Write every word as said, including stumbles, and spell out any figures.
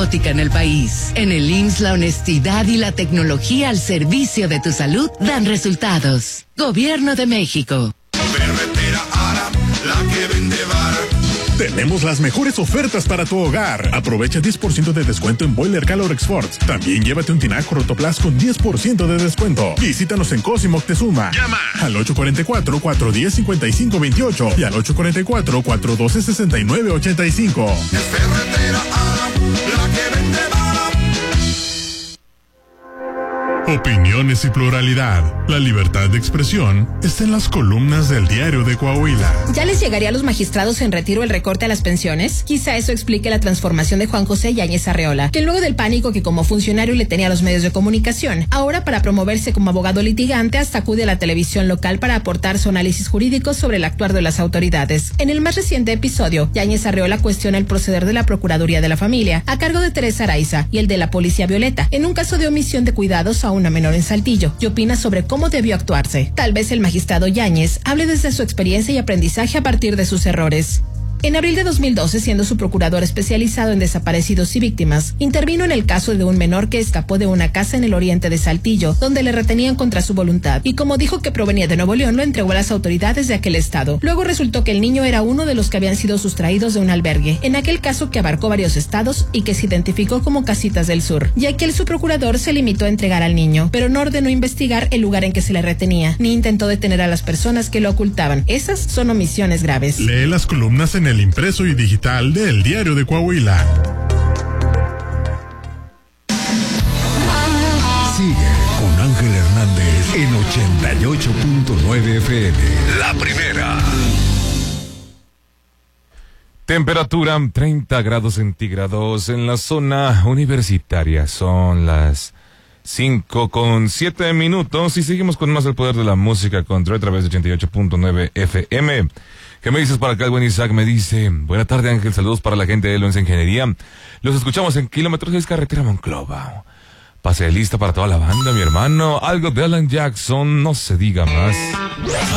farmacéutica en el país. En el I M S S, la honestidad y la tecnología al servicio de tu salud dan resultados. Gobierno de México. Ferretera Ara, la que vende vara. Tenemos las mejores ofertas para tu hogar. Aprovecha diez por ciento de descuento en Boiler Calor Exports. También llévate un tinaco Rotoplas con diez por ciento de descuento. Visítanos en Cosimo Moctezuma. Llama al ocho cuatro cuatro, cuatro uno cero, cinco cinco dos ocho y al ocho cuatro cuatro, cuatro uno dos, seis nueve ocho cinco. Es Ferretera Ara, la que vende vara. Opiniones y pluralidad. La libertad de expresión está en las columnas del Diario de Coahuila. ¿Ya les llegaría a los magistrados en retiro el recorte a las pensiones? Quizá eso explique la transformación de Juan José Yáñez Arreola, que luego del pánico que como funcionario le tenía a los medios de comunicación, ahora para promoverse como abogado litigante hasta acude a la televisión local para aportar su análisis jurídico sobre el actuar de las autoridades. En el más reciente episodio, Yáñez Arreola cuestiona el proceder de la Procuraduría de la Familia, a cargo de Teresa Araiza, y el de la Policía Violeta, en un caso de omisión de cuidados a una menor en Saltillo, y opina sobre cómo debió actuarse. Tal vez el magistrado Yáñez hable desde su experiencia y aprendizaje a partir de sus errores. En abril de dos mil doce, siendo su procurador especializado en desaparecidos y víctimas, intervino en el caso de un menor que escapó de una casa en el oriente de Saltillo, donde le retenían contra su voluntad, y como dijo que provenía de Nuevo León, lo entregó a las autoridades de aquel estado. Luego resultó que el niño era uno de los que habían sido sustraídos de un albergue, en aquel caso que abarcó varios estados y que se identificó como Casitas del Sur, ya que el subprocurador se limitó a entregar al niño, pero no ordenó investigar el lugar en que se le retenía, ni intentó detener a las personas que lo ocultaban. Esas son omisiones graves. Lee las columnas en el impreso y digital del Diario de Coahuila. Sigue con Ángel Hernández en ochenta y ocho punto nueve F M. La primera. Temperatura treinta grados centígrados en la zona universitaria. Son las cinco con siete minutos y seguimos con más del poder de la música con Troy a través de ochenta y ocho punto nueve F M. ¿Qué me dices para acá? El buen Isaac me dice, buena tarde Ángel, saludos para la gente de Loenza Ingeniería. Los escuchamos en kilómetros seis carretera Monclova. Pase lista para toda la banda, mi hermano. Algo de Alan Jackson, no se diga más.